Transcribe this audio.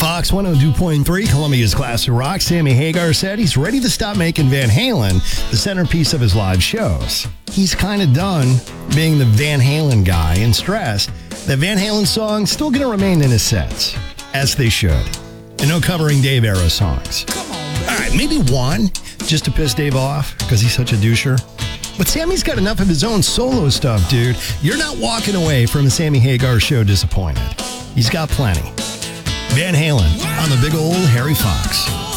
Ox 102.3, Columbia's Classic Rock. Sammy Hagar said he's ready to stop making Van Halen the centerpiece of his live shows. He's kind of done being the Van Halen guy and stressed that Van Halen songs still going to remain in his sets, as they should. And no covering Dave era songs. All right, maybe one, just to piss Dave off, because he's such a doucher. But Sammy's got enough of his own solo stuff, dude. You're not walking away from a Sammy Hagar show disappointed. He's got plenty. Van Halen on the big old Harry Fox.